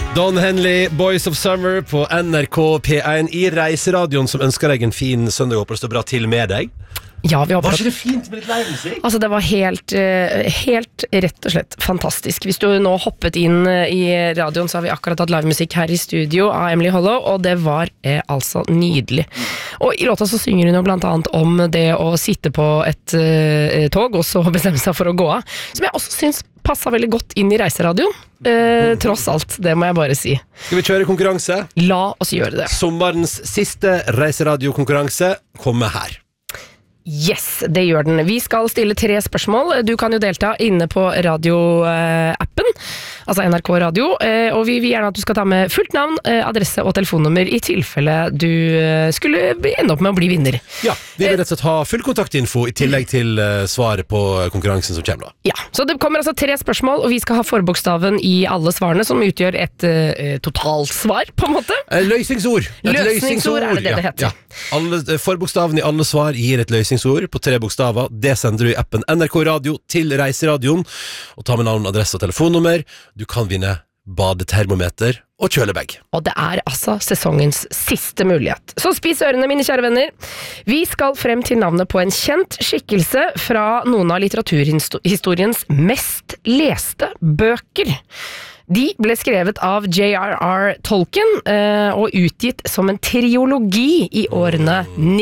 Don Henley, Boys of Summer på NRK P1 I reiseradioen som ønsker deg en fin søndag. Håper det står bra til med deg. Ja, vi Var ikke det fint med litt livemusikk? Altså, det var helt rett og slett fantastisk. Hvis du nå hoppet inn I radioen, så har vi akkurat hatt livemusikk her I studio av Emily Hollow, og det var altså nydelig. Og I låta så synger hun jo blant annet om det å sitte på et tog, og så bestemme seg for å gå av, som jeg også synes passet veldig godt inn I reiseradioen. Tross alt, det må jeg bare si. Skal vi kjøre konkurranse? La oss gjøre det. Sommerens siste reiseradiokonkurranse kommer her. Yes, det gjør den. Vi skal stille 3 spørsmål. Du kan jo delta inne på radioappen, altså NRK Radio, og vi vil gjerne at du skal ta med fullt navn, adresse og telefonnummer I tilfelle du skulle ende opp med å bli vinner. Ja, vi vil rett og slett ha full kontaktinfo I tillegg til svaret på konkurransen som kommer da. Ja, så det kommer altså 3 spørsmål, og vi skal ha forbokstaven I alle svarene, som utgjør et totalsvar, på en måte. Løsningsord. Løsningsord er det heter. Ja. Forbokstaven I alle svar gir et løsningsord på 3 bokstaver. Det sender du I appen NRK Radio til reiseradioen, og ta med navn, adresse og telefonnummer. Du kan vinne badetermometer og kjølebag. Og det er altså sesongens siste mulighet. Så spis ørene, mine kjære venner. Vi skal frem til navnet på en kjent skikkelse fra noen av litteraturhistoriens mest leste bøker. De ble skrevet av J.R.R. Tolkien og utgitt som en triologi I årene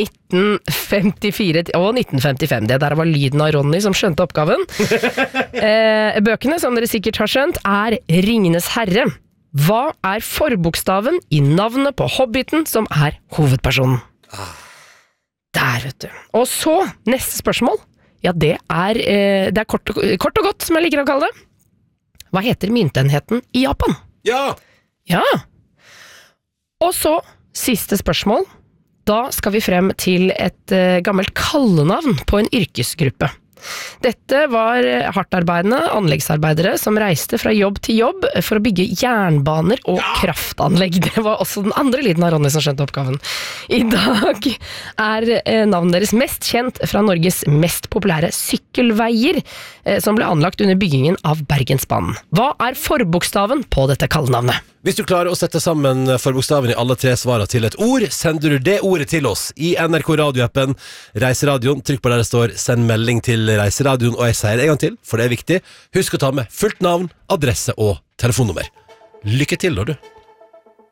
1954 og 1955. Det der var lyden av Ronny som skjønte oppgaven. Bøkene, som dere sikkert har skjønt, er Ringenes Herre. Hva er forbokstaven I navnet på Hobbiten som er hovedpersonen? Der, vet du. Og så, neste spørsmål. Ja, det er kort og godt, som jeg liker å kalle det. Hva heter myntenheten I Japan? Ja! Ja! Og så, siste spørsmål. Da skal vi frem til et gammelt kallenavn på en yrkesgruppe. Dette var hardtarbeidende anleggsarbeidere som reiste fra jobb til jobb for å bygge jernbaner og kraftanlegg. Det var også den andre lyden av Ronny som skjønte oppgaven. I dag er navnet deres mest kjent fra Norges mest populære sykkelveier, som ble anlagt under byggingen av Bergensbanen. Hva er forbokstaven på dette kallenavnet? Hvis du klarer å sette sammen forbokstaven I alle 3 svarene til et ord, sender du det ordet til oss I NRK radioappen Reiseradioen. Trykk på der det står send melding til Reiseradioen, og jeg sier det en gang til, for det er viktig. Husk å ta med fullt navn, adresse og telefonnummer. Lykke til da, du!